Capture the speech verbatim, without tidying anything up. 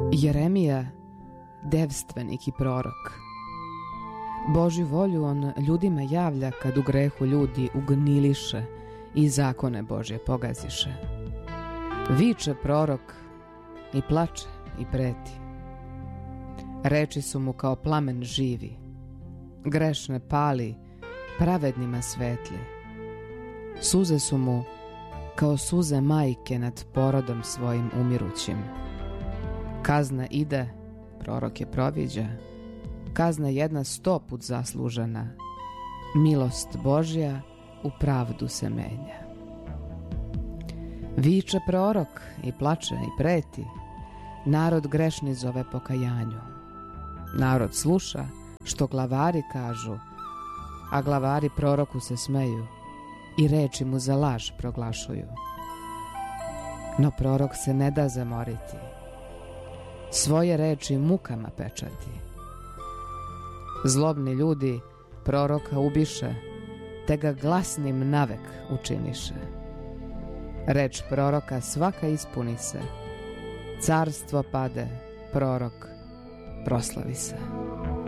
Jeremija, devstvenik i prorok. Božju volju on ljudima javlja kad u grehu ljudi ugniliše i zakone Božje pogaziše. Viče prorok i plače i preti. Reči su mu kao plamen živi, grešne pali, pravednima svetli. Suze su mu kao suze majke nad porodom svojim umirućim. Kazna ide, prorok je proviđa, kazna jedna sto put zaslužena, milost Božja u pravdu se menja. Viče prorok i plače i preti, narod grešni zove pokajanju. Narod sluša što glavari kažu, a glavari proroku se smeju i reči mu za laž proglašuju. No prorok se ne da zamoriti, svoje reči mukama pečati. Zlobni ljudi proroka ubiše, te ga glasnim navek učiniše. Reč proroka svaka ispuni se, carstvo pade, prorok proslavi se.